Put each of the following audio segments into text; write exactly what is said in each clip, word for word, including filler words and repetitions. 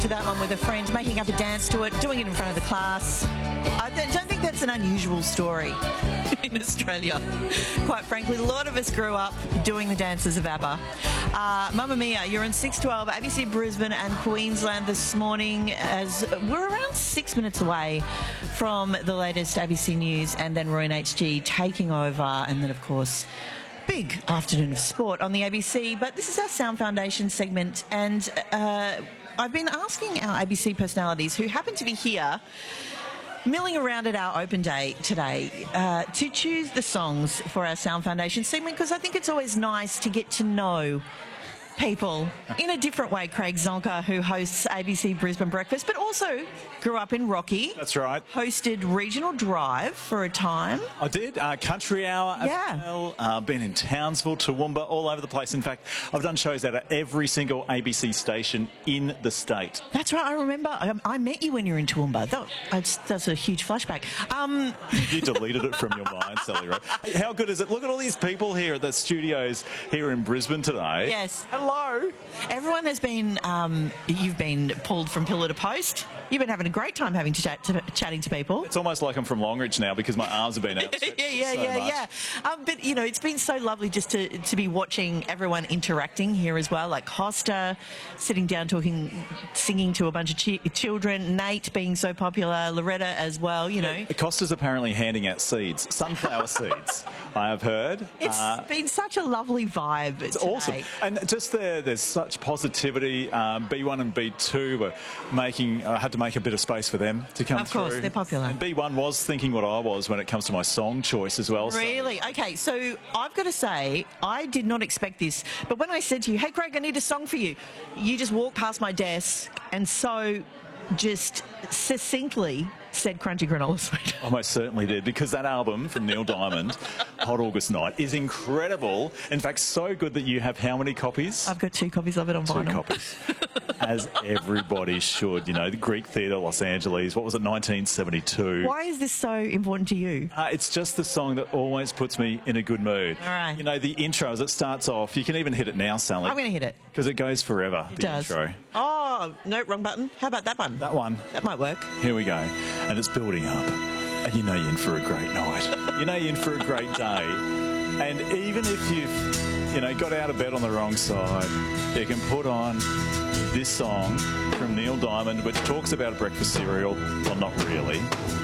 to that one with a friend, making up a dance to it, doing it in front of the class. I don't think that's an unusual story in Australia. Quite frankly, a lot of us grew up doing the dances of ABBA. Uh, Mamma Mia, you're on six twelve, A B C Brisbane and Queensland this morning, as we're around six minutes away from the latest A B C News, and then Roy and H G taking over, and then, of course, big afternoon of sport on the A B C. But this is our Sound Foundation segment, and uh, I've been asking our A B C personalities who happen to be here milling around at our open day today uh, to choose the songs for our Sound Foundation segment, because I think it's always nice to get to know people in a different way. Craig Zonka, who hosts A B C Brisbane Breakfast, but also grew up in Rocky. That's right. Hosted Regional Drive for a time. I did. Uh, Country Hour as Yeah. well. Uh, been in Townsville, Toowoomba, all over the place. In fact, I've done shows out at every single A B C station in the state. That's right. I remember. I, I met you when you were in Toowoomba. That, that's, that's a huge flashback. Um, You deleted it from your mind, Sally, right? How good is it? Look at all these people here at the studios here in Brisbane today. yes. Hello. Everyone has been, um, you've been pulled from pillar to post. You've been having a great time having to chat to, chatting to people. It's almost like I'm from Longreach now because my arms have been out. yeah, yeah, so yeah, much. yeah. Um, but, you know, it's been so lovely just to, to be watching everyone interacting here as well, like Costa sitting down talking, singing to a bunch of chi- children, Nate being so popular, Loretta as well, you know. Costa's apparently handing out seeds, sunflower seeds, I have heard. It's Uh, been such a lovely vibe. It's awesome. And just there, there's such positivity. Um, B one and B two were making, I had to make a bit of space for them to come Of through. course, they're popular. And B one was thinking what I was when it comes to my song choice as well. so- Really? Okay, so I've got to say, I did not expect this, but when I said to you, hey, Craig, I need a song for you, you just walked past my desk and so just succinctly said Crunchy Granola Sweet. I most certainly did, because that album from Neil Diamond, Hot August Night, is incredible. In fact, so good that you have how many copies? I've got two copies of it on Two vinyl. copies. As everybody should. You know, the Greek Theatre, Los Angeles, what was it, nineteen seventy-two? Why is this so important to you? Uh, it's just the song that always puts me in a good mood. All right. You know, the intro, as it starts off, you can even hit it now, Sally. I'm going to hit it. Because it goes forever, It the does. intro. Oh, no, wrong button. How about that one? That one. That might work. Here we go. And it's building up. And you know you're in for a great night. You know you're in for a great day. And even if you've, you know, got out of bed on the wrong side, you can put on this song from Neil Diamond, which talks about a breakfast cereal. Well, not really.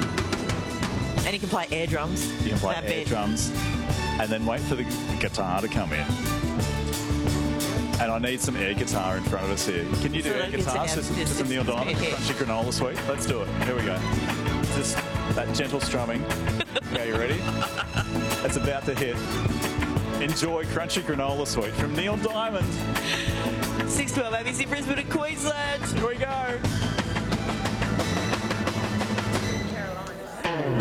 And you can play air drums. You can play That air bit. drums. And then wait for the guitar to come in. And I need some air guitar in front of us here. Can you do So air like it's guitar? an- Just, it's- just some Neil it's- Diamond, yeah. Crunchy Granola Sweet. Let's do it. Here we go. Just that gentle strumming. Okay, you ready? It's about to hit. Enjoy Crunchy Granola Sweet from Neil Diamond. six twelve A B C Brisbane and Queensland. Here we go.